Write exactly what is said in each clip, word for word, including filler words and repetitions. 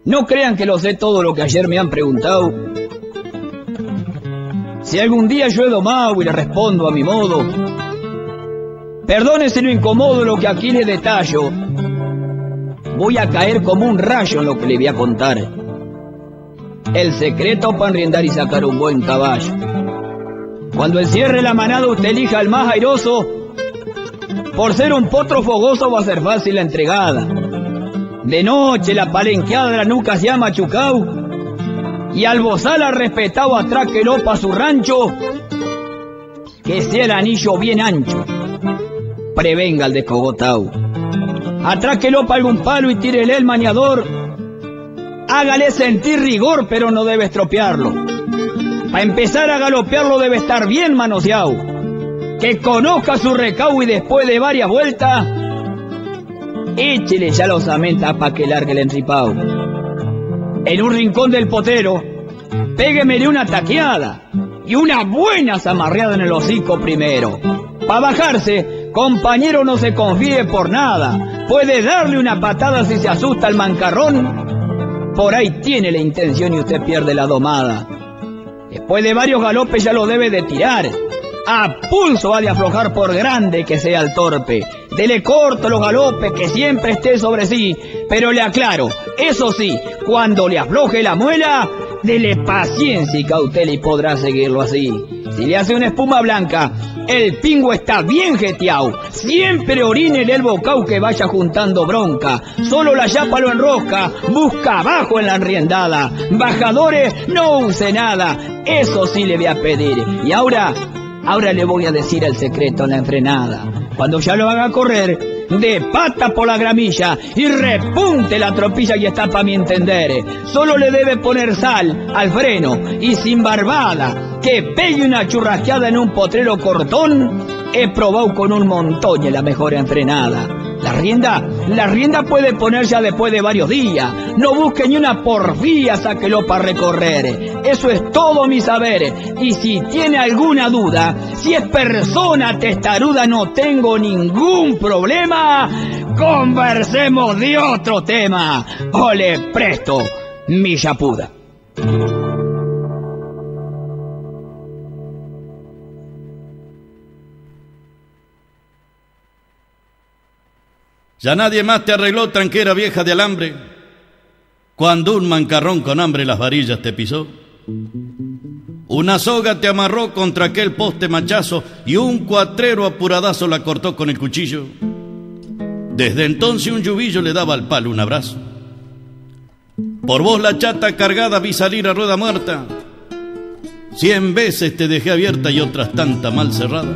No crean que lo sé todo lo que ayer me han preguntado. Si algún día yo he domado y le respondo a mi modo, perdone si lo incomodo lo que aquí le detallo. Voy a caer como un rayo en lo que le voy a contar. El secreto para enriendar y sacar un buen caballo. Cuando encierre la manada usted elija al más airoso. Por ser un potro fogoso va a ser fácil la entregada. De noche la palenqueada de la nuca se ha machucado y al bozal ha respetado atráquelo pa' su rancho, que sea el anillo bien ancho, prevenga al descogotao. Atráquelo pa' algún palo y tírele el maniador, hágale sentir rigor pero no debe estropearlo. Pa' empezar a galopearlo debe estar bien manoseado, que conozca su recao y después de varias vueltas, échele ya la osamenta pa' que largue el enripao. En un rincón del potrero, péguemele una taqueada y una buena zamarreada en el hocico primero. Pa' bajarse, compañero, no se confíe por nada. Puede darle una patada si se asusta el mancarrón. Por ahí tiene la intención y usted pierde la domada. Después de varios galopes ya lo debe de tirar. A pulso ha de aflojar por grande que sea el torpe. Dele corto los galopes, que siempre esté sobre sí. Pero le aclaro, eso sí, cuando le afloje la muela, dele paciencia y cautela y podrá seguirlo así. Si le hace una espuma blanca, el pingo está bien jeteado. Siempre orínele el bocao que vaya juntando bronca. Solo la chapa lo enrosca, busca abajo en la enriendada. Bajadores, no use nada, eso sí le voy a pedir. Y ahora... Ahora le voy a decir el secreto en la enfrenada. Cuando ya lo haga correr, de pata por la gramilla y repunte la tropilla y está para mi entender. Solo le debe poner sal al freno y sin barbada, que pegue una churrasqueada en un potrero cortón. He probado con un montón y la mejor enfrenada. La rienda, la rienda puede poner ya después de varios días. No busque ni una porfía, sáquelo para recorrer. Eso es todo mi saber. Y si tiene alguna duda, si es persona testaruda, no tengo ningún problema. Conversemos de otro tema. Ole presto, mi chapuda. Ya nadie más te arregló, tranquera vieja de alambre, cuando un mancarrón con hambre las varillas te pisó. Una soga te amarró contra aquel poste machazo y un cuatrero apuradazo la cortó con el cuchillo. Desde entonces un yubillo le daba al palo un abrazo. Por vos la chata cargada vi salir a rueda muerta. Cien veces te dejé abierta y otras tantas mal cerrada.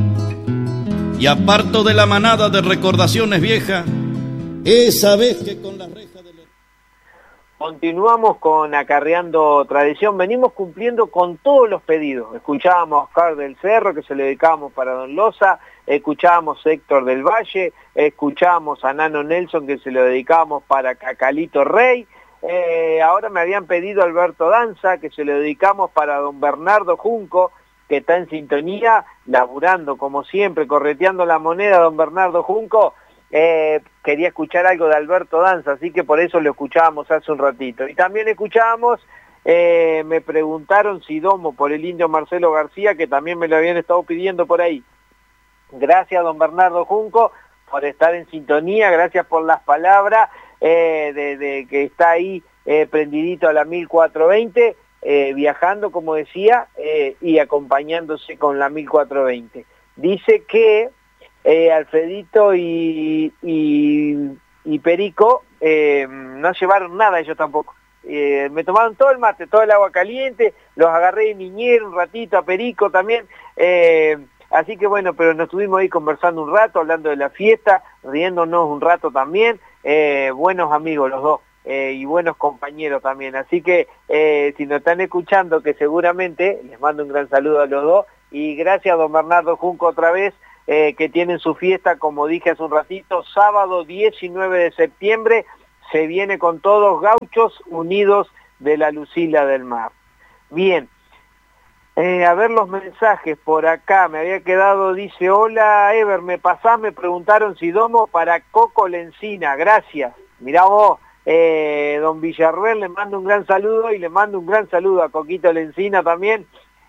Y aparto de la manada de recordaciones viejas, esa vez que con las rejas de... Continuamos con Acarreando Tradición, venimos cumpliendo con todos los pedidos. Escuchábamos a Oscar del Cerro, que se le dedicábamos para Don Loza, escuchábamos a Héctor del Valle, escuchábamos a Nano Nelson, que se lo dedicábamos para Cacalito Rey, eh, ahora me habían pedido a Alberto Danza, que se lo dedicamos para Don Bernardo Junco, que está en sintonía, laburando como siempre, correteando la moneda, Don Bernardo Junco. Eh, quería escuchar algo de Alberto Danza, así que por eso lo escuchábamos hace un ratito. Y también escuchábamos, eh, me preguntaron si domo por el indio Marcelo García, que también me lo habían estado pidiendo por ahí. Gracias, Don Bernardo Junco, por estar en sintonía, gracias por las palabras, eh, de, de que está ahí eh, prendidito a la mil cuatrocientos veinte, Eh, viajando, como decía, eh, y acompañándose con la mil cuatrocientos veinte. Dice que eh, Alfredito y, y, y Perico eh, no llevaron nada ellos tampoco. Eh, me tomaron todo el mate, todo el agua caliente, los agarré y niñera un ratito, a Perico también. Eh, así que bueno, pero nos estuvimos ahí conversando un rato, hablando de la fiesta, riéndonos un rato también. Eh, buenos amigos los dos. Eh, y buenos compañeros también, así que eh, si nos están escuchando, que seguramente, les mando un gran saludo a los dos, y gracias a Don Bernardo Junco otra vez, eh, que tienen su fiesta, como dije hace un ratito, sábado diecinueve de septiembre, se viene con todos, Gauchos Unidos de la Lucila del Mar. Bien, eh, a ver los mensajes por acá, me había quedado, dice, hola Ever, me pasás, me preguntaron si domo para Coco Lencina, gracias, mirá vos. Eh, don Villarruel, le mando un gran saludo y le mando un gran saludo a Coquito Lencina también.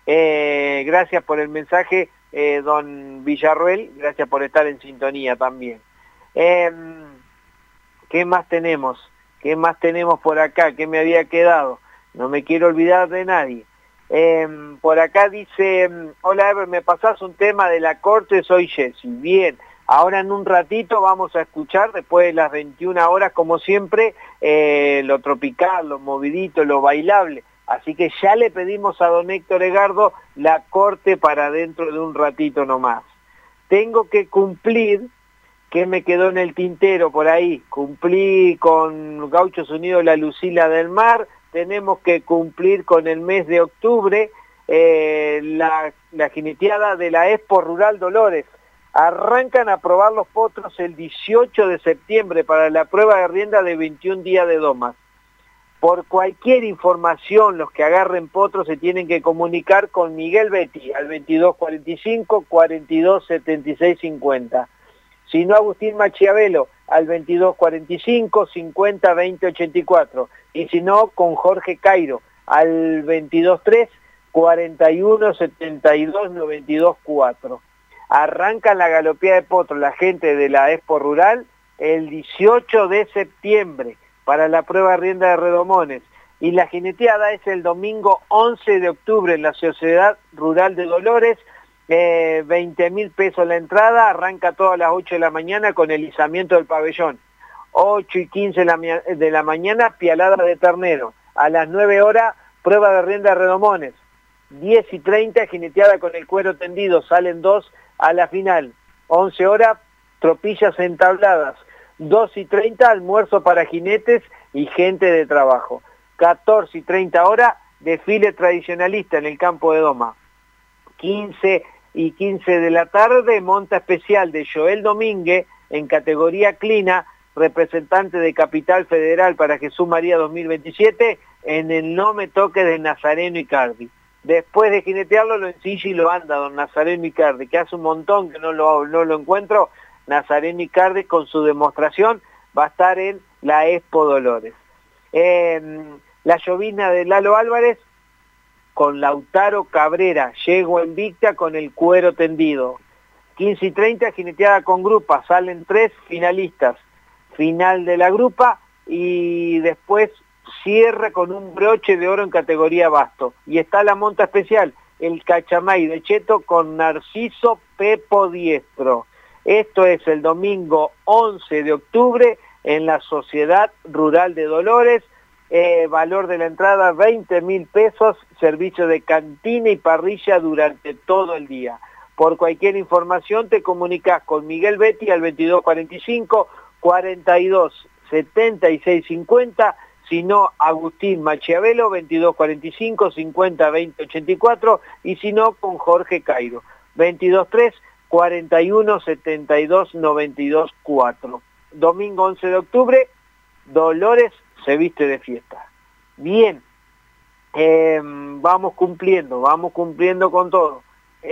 Eh, gracias por el mensaje, eh, don Villarruel, gracias por estar en sintonía también. Eh, ¿Qué más tenemos? ¿Qué más tenemos por acá? ¿Qué me había quedado? No me quiero olvidar de nadie. Eh, por acá dice, hola Ever, ¿me pasás un tema de la corte? Soy Jessy. Bien, ahora en un ratito vamos a escuchar, después de las veintiuna horas, como siempre, eh, lo tropical, lo movidito, lo bailable. Así que ya le pedimos a don Héctor Egardo la corte para dentro de un ratito nomás. Tengo que cumplir, que me quedó en el tintero por ahí, cumplí con Gauchos Unidos La Lucila del Mar, tenemos que cumplir con el mes de octubre eh, la, la jineteada de la Expo Rural Dolores. Arrancan a probar los potros el dieciocho de septiembre para la prueba de rienda de veintiún días de domas. Por cualquier información, los que agarren potros se tienen que comunicar con Miguel Betti al veintidós cuarenta y cinco, cuarenta y dos setenta y seis cincuenta. Si no, Agustín Machiavelo al veintidós cuarenta y cinco, cincuenta veinte ochenta y cuatro. Y si no, con Jorge Cairo al veintidós tres, cuarenta y uno setenta y dos noventa y dos cuatro. Arrancan la galopía de potros la gente de la Expo Rural el dieciocho de septiembre para la prueba de rienda de redomones. Y la jineteada es el domingo once de octubre en la Sociedad Rural de Dolores. Eh, veinte mil pesos la entrada, arranca todas las ocho de la mañana con el izamiento del pabellón. ocho y quince de la, de la mañana, pialada de ternero. A las nueve horas, prueba de rienda de redomones. diez y treinta, jineteada con el cuero tendido, salen dos a la final. once horas, tropillas entabladas. dos y treinta, almuerzo para jinetes y gente de trabajo. catorce y treinta horas, desfile tradicionalista en el campo de Doma. quince y quince de la tarde, monta especial de Joel Domínguez en categoría Clina, representante de Capital Federal para Jesús María dos mil veintisiete, en el No Me Toque de Nazareno Icardi. Después de jinetearlo, lo ensilla y lo anda don Nazareno Icardi, que hace un montón que no lo, no lo encuentro. Nazareno Icardi con su demostración va a estar en la Expo Dolores. Eh, la llovizna de Lalo Álvarez con Lautaro Cabrera, llego en Victa con el cuero tendido. quince y treinta, jineteada con grupa, salen tres finalistas. Final de la grupa y después cierra con un broche de oro en categoría basto. Y está la monta especial, el Cachamay de Cheto con Narciso Pepo Diestro. Esto es el domingo once de octubre en la Sociedad Rural de Dolores. Eh, valor de la entrada veinte mil pesos, servicio de cantina y parrilla durante todo el día. Por cualquier información te comunicas con Miguel Betti al veintidós cuarenta y cinco, cuarenta y dos setenta y seis cincuenta, si no Agustín Machiavelo veintidós cuarenta y cinco, cincuenta veinte ochenta y cuatro, y si no con Jorge Cairo veintidós tres, cuarenta y uno setenta y dos noventa y dos cuatro. Domingo once de octubre, Dolores se viste de fiesta. Bien, eh, vamos cumpliendo, vamos cumpliendo con todo.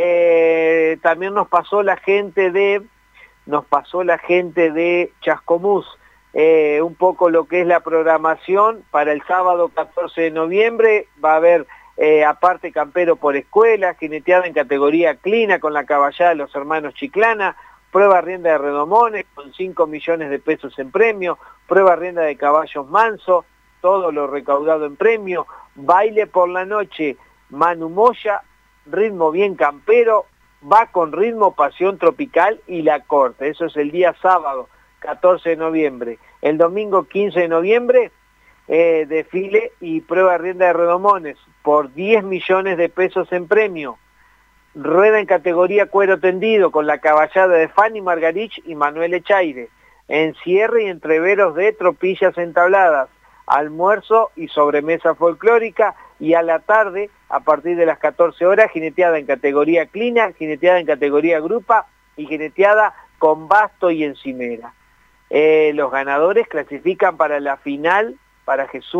Eh, también nos pasó la gente de, nos pasó la gente de Chascomús, eh, un poco lo que es la programación para el sábado catorce de noviembre. Va a haber, eh, aparte campero por escuela, jineteada en categoría Clina con la caballada de los hermanos Chiclana, prueba rienda de redomones con cinco millones de pesos en premio, prueba rienda de caballos manso, todo lo recaudado en premio, baile por la noche, Manu Moya, ritmo bien campero, va con ritmo pasión tropical y la corte. Eso es el día sábado, catorce de noviembre. El domingo quince de noviembre, eh, desfile y prueba rienda de redomones por diez millones de pesos en premio. Rueda en categoría cuero tendido con la caballada de Fanny Margarich y Manuel Echaire. Encierre y entreveros de tropillas entabladas. Almuerzo y sobremesa folclórica, y a la tarde, a partir de las catorce horas, jineteada en categoría Clina, jineteada en categoría grupa y jineteada con basto y encimera. Eh, los ganadores clasifican para la final para Jesús